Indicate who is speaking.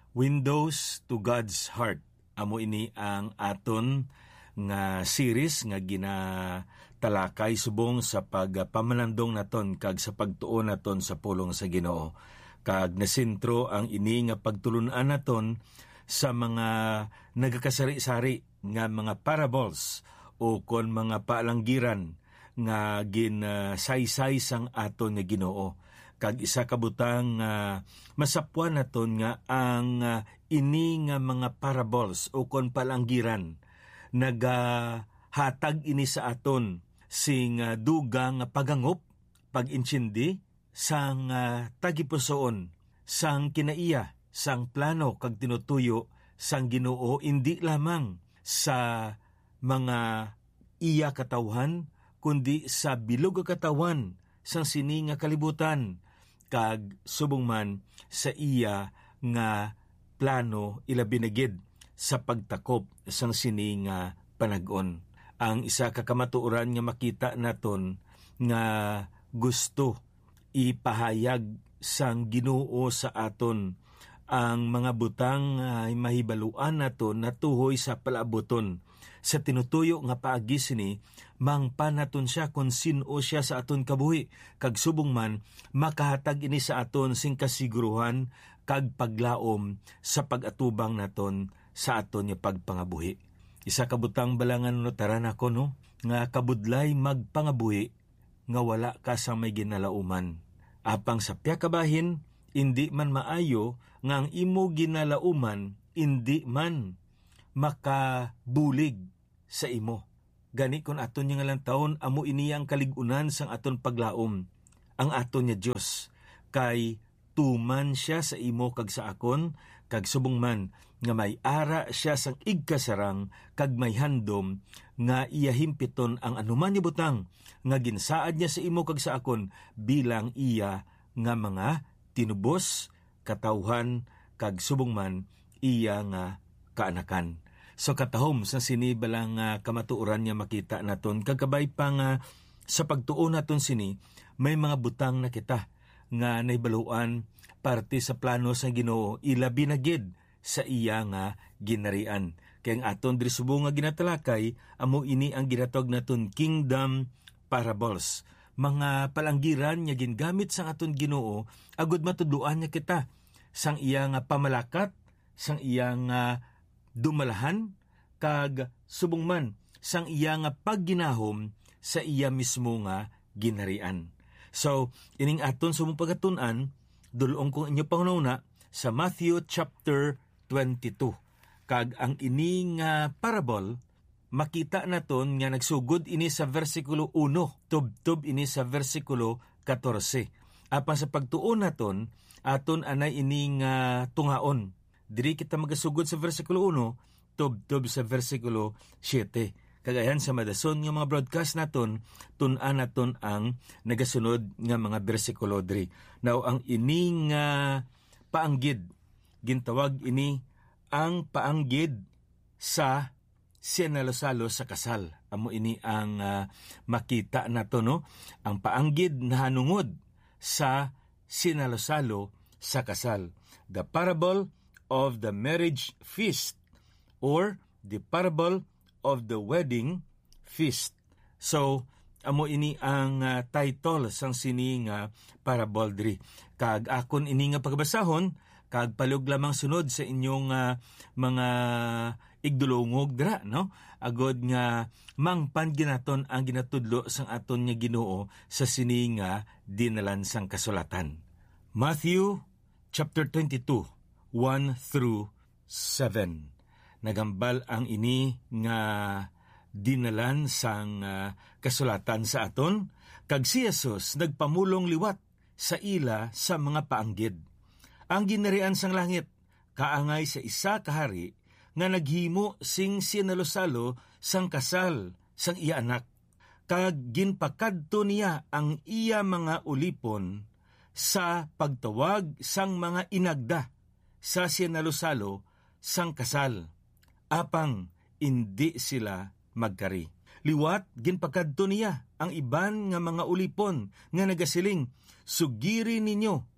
Speaker 1: Windows to God's Heart. Amo ini ang aton nga series nga ginatalakay subong sa pagpamalandong naton kag sa pagtuon naton sa pulong sa Ginoo. Kag nasentro ang ini nga pagtulunan naton sa mga nagakasari-sari nga mga parables o kon mga paalanggiran nga ginasaysay sang aton nga Ginoo. Kag isa kabutang masapwan naton nga ang ini nga mga parables o kon palanggiran nagahatag ini sa aton sing dugang pagangop, pag-intsindi sang tagipusoon, sang kinaiya, sang plano kag tinutuyo sang Ginoo hindi lamang sa mga iya katawhan kundi sa bilog nga katawan sang sini nga kalibutan kag subong man sa iya nga plano ilabinagid sa pagtakop sang sini nga panag-on. Ang isa ka kamatuoran nga makita naton nga gusto ipahayag sang Ginoo sa aton ang mga butang ay mahibaluan naton natuhoy sa palaboton. Sa tinutuyo nga paagi sini, mangpanaton siya kung sino siya sa aton kabuhi. Kag subong man, makahatag ini sa aton sing kasiguruhan kag paglaom sa pagatubang naton sa aton nga pagpangabuhi. Isa kabutang balangan no taran ako no, nga kabudlay magpangabuhi nga wala ka sa may ginalauman. Apang sa piyakabahin, hindi man maayo nga ang imo ginalauman, hindi man makabulig sa imo. Gani kung aton niya nga lang taon, amo iniya ang kaligunan sang aton paglaom. Ang aton niya Diyos, kay tuman siya sa imo kag sa akon, kag subong man nga may ara siya sang igkasarang, kag may handom nga iyahimpiton ang anuman niya butang, nga ginsaad niya sa imo kag sa akon, bilang iya nga mga tinubos, katawhan, kag subong man iya nga kaanakan. So katahom sa sinibalang kamatuoran niya makita naton kagabay pa nga sa pagtuon naton sini may mga butang na kita nga naibaluan parte sa plano sa Ginoo ilabi na gid sa iya nga ginarian. Kaya ang aton diri subong nga ginatalakay amo ini ang ginatawag naton kingdom parables. Mga palanggiran nga gingamit sa aton Ginoo agud matudloan niya kita sang iya nga pamalakat, sang iya nga dumalahan, kag subong man sang iya nga pagginahom sa iya mismo nga ginarian. So, ining aton sumong pagatunan, dulong kong inyo pangununa sa Matthew chapter 22. Kag ang ining parable, makita naton nga nagsugod ini sa versikulo 1, tub-tub ini sa versikulo 14. Apan sa pagtuon naton, aton anay ining tungaon. Diri kita magasugod sa versikulo 1, tub-tub sa versikulo 7. Kagayan sa madason nga mga broadcast naton, tun-an naton ang nagasunod nga mga bersikulo diri. Now, ang ining paanggid, gintawag ini ang paanggid sa sinalosalo sa kasal. Amo ini ang makita nato, no? Ang paanggid na hanungod sa sinalosalo sa kasal. The parable of the marriage feast or the parable of the wedding feast. So, amo ini ang title sang sini nga parable diri. Kag akon ini nga pagbasahon, kag palug lamang sunod sa inyong mga igdulungog dira, no? Agod nga mangpan ginaton ang ginatudlo sang aton nga Ginoo sa sini nga dinalan sang kasulatan. Matthew chapter 22 1 through 7. Nagambal ang ini nga dinalan sang kasulatan sa aton, kag si Jesus nagpamulong liwat sa ila sa mga paanggid. Ang ginarian sang langit kaangay sa isa kahari nga naghimo sing sinalosalo sang kasal sang iya anak, kag ginpakadto niya ang iya mga ulipon sa pagtawag sang mga inagda sa sinalosalo sang kasal, apang hindi sila magkari. Liwat ginpakadto niya ang iban nga mga ulipon nga nagasiling, sugiri ninyo